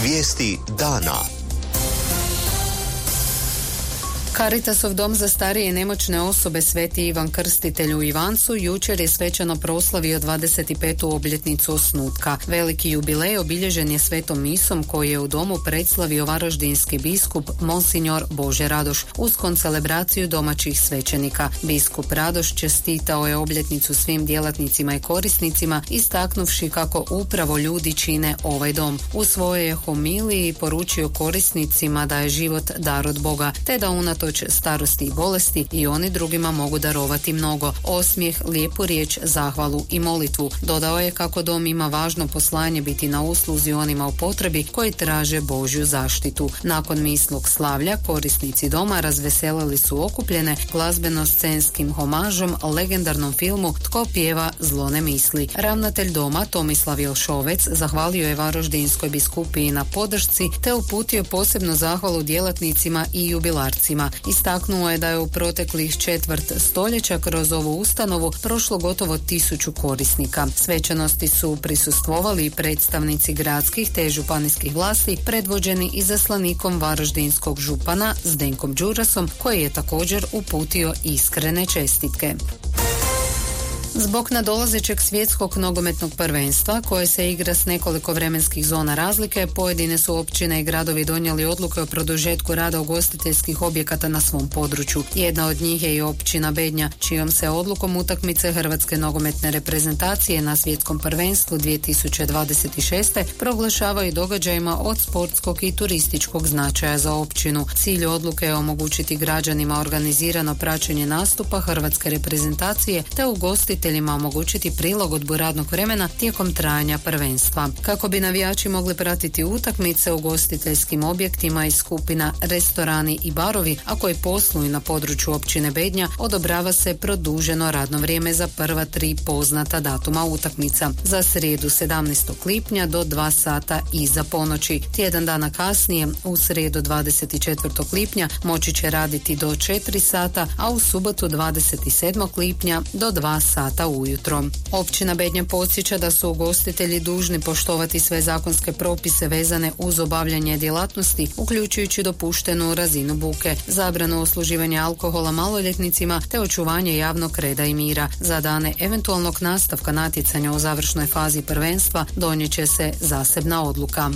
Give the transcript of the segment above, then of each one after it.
Vijesti dana. Caritasov dom za starije i nemoćne osobe Sveti Ivan Krstitelj u Ivancu jučer je svečano proslavio 25. obljetnicu osnutka. Veliki jubilej obilježen je svetom misom koju je u domu predslavio varaždinski biskup Monsignor Bože Radoš uz koncelebraciju domaćih svećenika. Biskup Radoš čestitao je obljetnicu svim djelatnicima i korisnicima, istaknuvši kako upravo ljudi čine ovaj dom. U svojoj je homiliji poručio korisnicima da je život dar od Boga, te da unatoč starosti i bolesti i oni drugima mogu darovati mnogo: osmijeh, lijepu riječ, zahvalu i molitvu. Dodao je kako dom ima važno poslanje biti na usluzi onima u potrebi koji traže Božju zaštitu. Nakon mislog slavlja korisnici doma razveselili su okupljene glazbeno-scenskim homažom legendarnom filmu Tko pjeva zlo ne misli. Ravnatelj doma Tomislav Jelšovec zahvalio je Varaždinskoj biskupiji na podršci te uputio posebnu zahvalu djelatnicima i jubilarcima. Istaknuo je da je u proteklih četvrt stoljeća kroz ovu ustanovu prošlo gotovo 1000 korisnika. Svečanosti su prisustvovali i predstavnici gradskih te županijskih vlasti predvođeni izaslanikom varaždinskog župana Zdenkom Đurasom, koji je također uputio iskrene čestitke. Zbog nadolazećeg svjetskog nogometnog prvenstva koje se igra s nekoliko vremenskih zona razlike, pojedine su općine i gradovi donijeli odluke o produžetku rada ugostiteljskih objekata na svom području. Jedna od njih je i općina Bednja, čijom se odlukom utakmice Hrvatske nogometne reprezentacije na svjetskom prvenstvu 2026. proglašavaju događajima od sportskog i turističkog značaja za općinu. Cilj odluke je omogućiti građanima organizirano praćenje nastupa Hrvatske reprezentacije te ugostiteljima omogućiti prilagodbu radnog vremena tijekom trajanja prvenstva. Kako bi navijači mogli pratiti utakmice u ugostiteljskim objektima i skupina restorani i barovi, a koji posluju na području općine Bednja, odobrava se produženo radno vrijeme za prva 3 poznata datuma utakmica. Za srijedu 17. lipnja do 2 sata iza ponoći. Tjedan dana kasnije, u srijedu 24. lipnja, moći će raditi do 4 sata, a u subotu 27. lipnja do 2 sata ujutro. Općina Bednja podsjeća da su ugostitelji dužni poštovati sve zakonske propise vezane uz obavljanje djelatnosti, uključujući dopuštenu razinu buke, zabranu usluživanja alkohola maloljetnicima te očuvanje javnog reda i mira. Za dane eventualnog nastavka natjecanja u završnoj fazi prvenstva donijet će se zasebna odluka.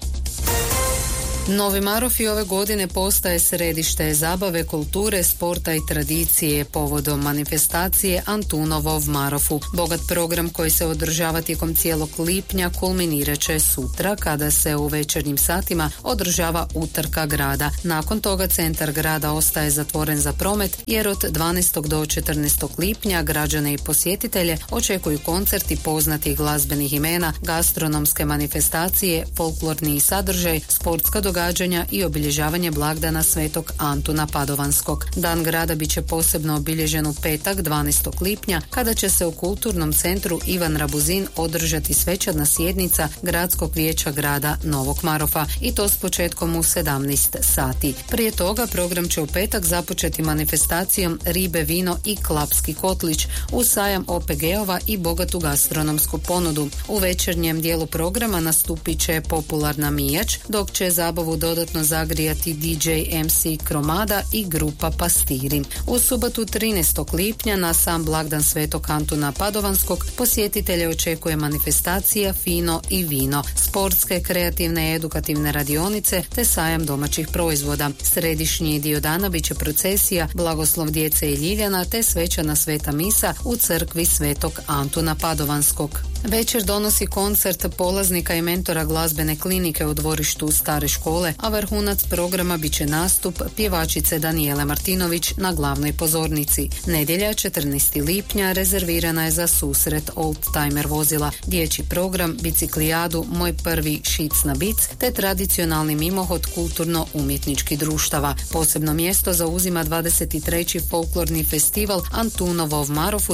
Novi Marof i ove godine postaje središte zabave, kulture, sporta i tradicije povodom manifestacije Antunovo v Marofu. Bogat program koji se održava tijekom cijelog lipnja kulminirat će sutra kada se u večernjim satima održava utrka grada. Nakon toga centar grada ostaje zatvoren za promet jer od 12. do 14. lipnja građane i posjetitelje očekuju koncerti poznatih glazbenih imena, gastronomske manifestacije, folklorni sadržaj, sportska događanja i obilježavanje blagdana Svetog Antuna Padovanskog. Dan grada bit će posebno obilježen u petak 12. lipnja kada će se u kulturnom centru Ivan Rabuzin održati svečana sjednica Gradskog vijeća grada Novog Marofa i to s početkom u 17 sati. Prije toga program će u petak započeti manifestacijom Ribe, vino i Klapski kotlić uz sajam OPG-ova i bogatu gastronomsku ponudu. U večernjem dijelu programa nastupit će popularna Mijač, dok će zabavu dodatno zagrijati DJ MC Kromada i grupa Pastiri. U subotu 13. lipnja na sam blagdan Svetog Antuna Padovanskog posjetitelje očekuje manifestacija Fino i vino, sportske, kreativne i edukativne radionice te sajam domaćih proizvoda. Središnji dio dana bit će procesija, blagoslov djece i Ljiljana te svečana sveta misa u crkvi Svetog Antuna Padovanskog. Večer donosi koncert polaznika i mentora glazbene klinike u dvorištu stare škole, a vrhunac programa bit će nastup pjevačice Danijele Martinović na glavnoj pozornici. Nedjelja 14. lipnja rezervirana je za susret oldtimer vozila, dječji program, biciklijadu Moj prvi šic na bic te tradicionalni mimohod kulturno-umjetničkih društava. Posebno mjesto zauzima 23. folklorni festival Antunovo v Marofu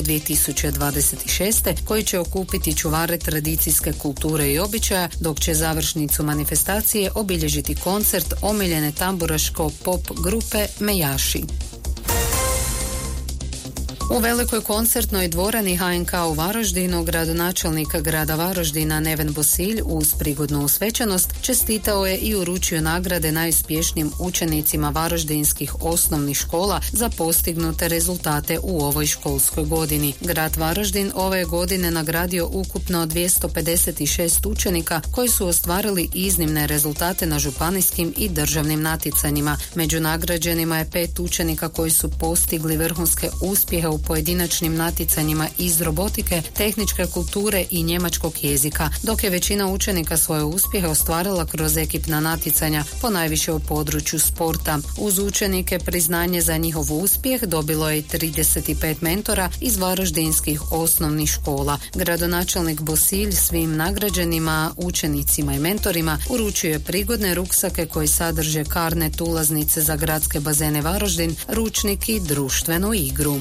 2026. koji će okupiti čuvare tradicijske kulture i običaja, dok će završnicu manifestacije obilježiti koncert omiljene tamburaško pop grupe Mejaši. U velikoj koncertnoj dvorani HNK u Varaždinu gradonačelnik grada Varaždina Neven Bosilj uz prigodnu svečanost čestitao je i uručio nagrade najuspješnijim učenicima varaždinskih osnovnih škola za postignute rezultate u ovoj školskoj godini. Grad Varaždin ove godine nagradio ukupno 256 učenika koji su ostvarili iznimne rezultate na županijskim i državnim natjecanjima. Među nagrađenima je 5 učenika koji su postigli vrhunske uspjehe u pojedinačnim natjecanjima iz robotike, tehničke kulture i njemačkog jezika, dok je većina učenika svoje uspjehe ostvarila kroz ekipna natjecanja, ponajviše u području sporta. Uz učenike priznanje za njihov uspjeh dobilo je 35 mentora iz varaždinskih osnovnih škola. Gradonačelnik Bosilj svim nagrađenima, učenicima i mentorima uručio je prigodne ruksake koji sadrže Carnet ulaznice za gradske bazene Varaždin, ručnik i društvenu igru.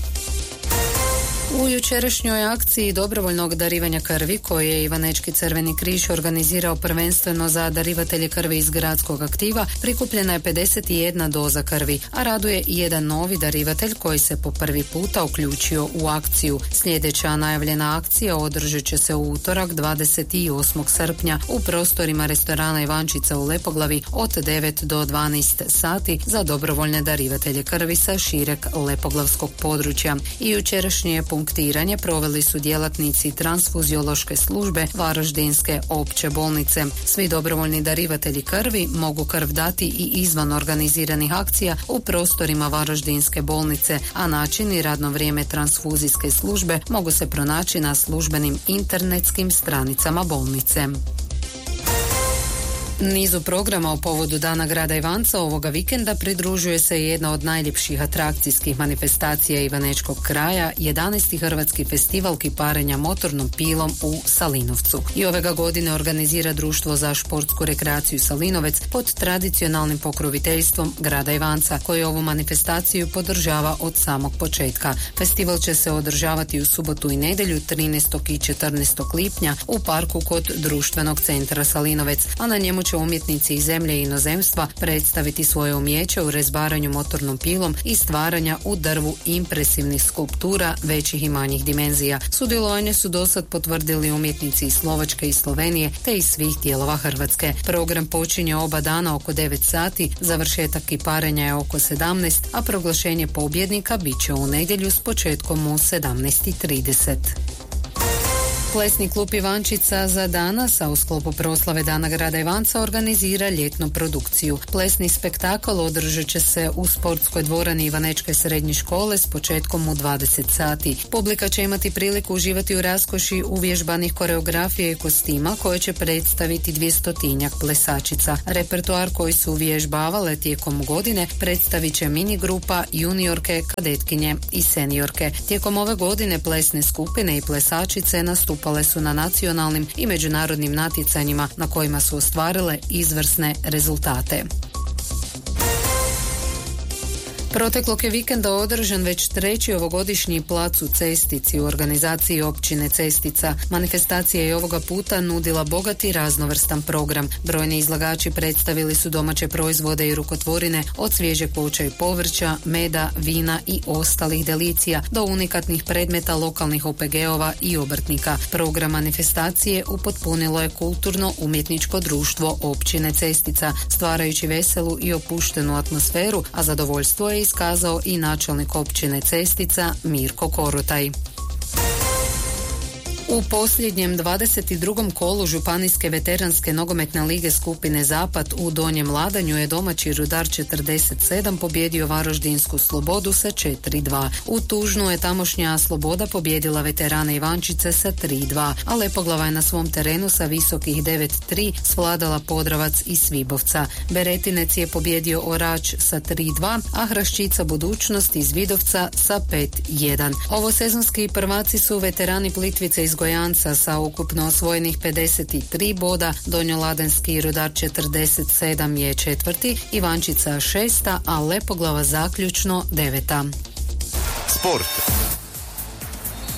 U jučerašnjoj akciji dobrovoljnog darivanja krvi koje je Ivanečki Crveni križ organizirao prvenstveno za darivatelje krvi iz gradskog aktiva, prikupljena je 51 doza krvi, a raduje i jedan novi darivatelj koji se po prvi puta uključio u akciju. Sljedeća najavljena akcija održat će se u utorak 28. srpnja u prostorima restorana Ivančica u Lepoglavi od 9 do 12 sati za dobrovoljne darivatelje krvi sa šireg lepoglavskog područja. I jučerašnje punktiranje proveli su djelatnici transfuziološke službe Varaždinske opće bolnice. Svi dobrovoljni darivatelji krvi mogu krv dati i izvan organiziranih akcija u prostorima Varaždinske bolnice, a način i radno vrijeme transfuzijske službe mogu se pronaći na službenim internetskim stranicama bolnice. Nizu programa o povodu Dana grada Ivanca ovoga vikenda pridružuje se jedna od najljepših atrakcijskih manifestacija Ivanečkog kraja, 11. Hrvatski festival kiparenja motornom pilom u Salinovcu. I ove ga godine organizira Društvo za športsku rekreaciju Salinovec pod tradicionalnim pokroviteljstvom grada Ivanca, koji ovu manifestaciju podržava od samog početka. Festival će se održavati u subotu i nedjelju 13. i 14. lipnja u parku kod Društvenog centra Salinovec, a na njemu će umjetnici iz zemlje i inozemstva predstaviti svoje umijeće u rezbaranju motornom pilom i stvaranja u drvu impresivnih skulptura većih i manjih dimenzija. Sudjelovanje su dosad potvrdili umjetnici iz Slovačke i Slovenije te iz svih dijelova Hrvatske. Program počinje oba dana oko 9 sati, završetak kiparenja je oko 17, a proglašenje pobjednika bit će u nedjelju s početkom u 17:30. Plesni klub Ivančica za danas, a u sklopu proslave Dana grada Ivanca organizira ljetnu produkciju. Plesni spektakl održat će se u sportskoj dvorani Ivanečke srednje škole s početkom u 20 sati. Publika će imati priliku uživati u raskoši uvježbanih koreografija i kostima koje će predstaviti 200 plesačica. Repertoar koji su uvježbavale tijekom godine predstavit će mini grupa, juniorke, kadetkinje i seniorke. Tijekom ove godine plesne skupine i plesačice nastupale su na nacionalnim i međunarodnim natjecanjima na kojima su ostvarile izvrsne rezultate. Proteklog je vikenda održan već 3. ovogodišnji plac u Cestici u organizaciji općine Cestica. Manifestacija je ovoga puta nudila bogat i raznovrstan program. Brojni izlagači predstavili su domaće proizvode i rukotvorine od svježeg voća i povrća, meda, vina i ostalih delicija do unikatnih predmeta lokalnih OPG-ova i obrtnika. Program manifestacije upotpunilo je kulturno-umjetničko društvo općine Cestica, stvarajući veselu i opuštenu atmosferu, a zadovoljstvo je iskazao i načelnik općine Cestica Mirko Korotaj. U posljednjem 22. kolu Županijske veteranske nogometne lige skupine Zapad u Donjem Ladanju je domaći Rudar 47 pobjedio Varaždinsku Slobodu sa 4-2. U Tužnu je tamošnja Sloboda pobjedila veterane Ivančice sa 3-2, a Lepoglava je na svom terenu sa visokih 9-3 svladala Podravac iz Svibovca. Beretinec je pobjedio Orač sa 3-2, a Hraščica Budućnost iz Vidovca sa 5-1. Ovo sezonski prvaci su veterani Plitvice iz Gojanca sa ukupno osvojenih 53 boda, Donjoladenski Rudar 47 je 4., Ivančica 6., a Lepoglava zaključno 9. Sport.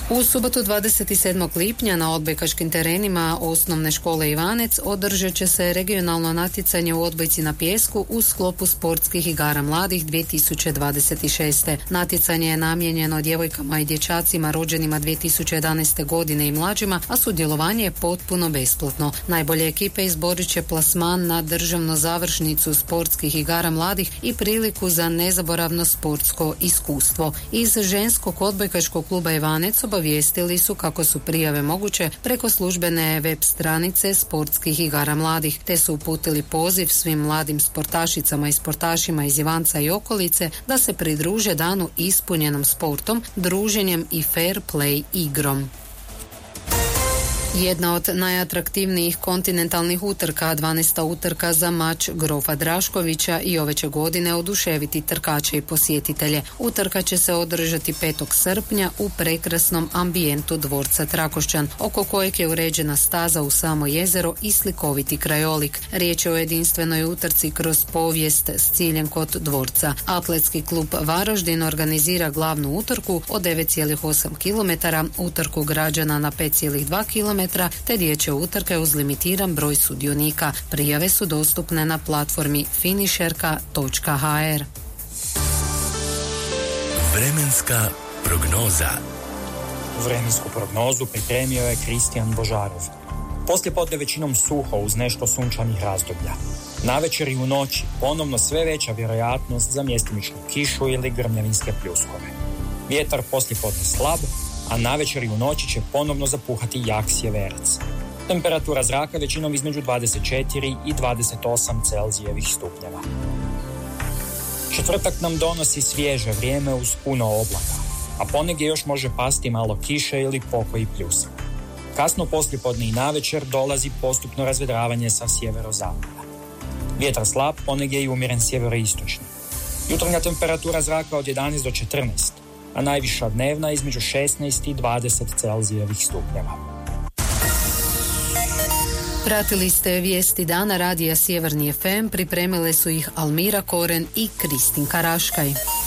U subotu 27. lipnja na odbojkaškim terenima osnovne škole Ivanec održat će se regionalno natjecanje u odbojci na pijesku u sklopu sportskih igara mladih 2026. Natjecanje je namijenjeno djevojkama i dječacima rođenima 2011. godine i mlađima, a sudjelovanje je potpuno besplatno. Najbolje ekipe izborit će plasman na državnu završnicu sportskih igara mladih i priliku za nezaboravno sportsko iskustvo. Iz ženskog odbojkaškog kluba Ivanec obavijestili su kako su prijave moguće preko službene web stranice sportskih igara mladih, te su uputili poziv svim mladim sportašicama i sportašima iz Ivanca i okolice da se pridruže danu ispunjenom sportom, druženjem i fair play igrom. Jedna od najatraktivnijih kontinentalnih utrka, 12. utrka za mač Grofa Draškovića i ove će godine oduševiti trkače i posjetitelje. Utrka će se održati 5. srpnja u prekrasnom ambijentu dvorca Trakošćan, oko kojeg je uređena staza u samo jezero i slikoviti krajolik. Riječ je o jedinstvenoj utrci kroz povijest s ciljem kod dvorca. Atletski klub Varaždin organizira glavnu utrku od 9,8 km, utrku građana na 5,2 km, te dječje utrke uz limitiran broj sudionika. Prijave su dostupne na platformi finisherka.hr. Vremenska prognoza. Vremensku prognozu pripremio je Kristijan Božarov. Poslijepodne većinom suho uz nešto sunčanih razdoblja. Navečer i u noći ponovno sve veća vjerojatnost za mjestimičnu kišu ili grmljavinske pljuskove. Vjetar poslijepodne slab, a navečer i u noći će ponovno zapuhati jak sjeverac. Temperatura zraka većinom između 24 i 28 Celzijevih stupnjeva. Četvrtak nam donosi svježe vrijeme uz puno oblaka, a ponegdje još može pasti malo kiše ili pokoji pljusak. Kasno poslijepodne i navečer dolazi postupno razvedravanje sa sjeverozapada. Vjetar slab, ponegdje i umjeren sjeveroistočni. Jutarnja temperatura zraka od 11 do 14, a najviša dnevna između 16 i 20 Celzijevih stupnjeva. Pratili ste vijesti dana radija Sjeverni FM, pripremile su ih Almira Koren i Kristin Karaškaj.